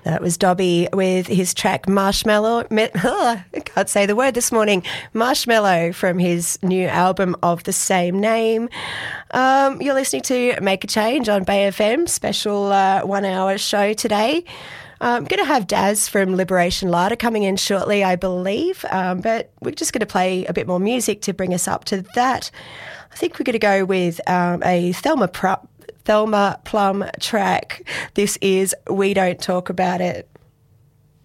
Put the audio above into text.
That was Dobby with his track Marshmallow. I can't say the word this morning. Marshmallow from his new album of the same name. You're listening to Make a Change on Bay FM, special 1 hour show today. I'm going to have Daz from Liberation Larder coming in shortly, I believe, but we're just going to play a bit more music to bring us up to that. I think we're going to go with a Thelma Plum track. This is We Don't Talk About It.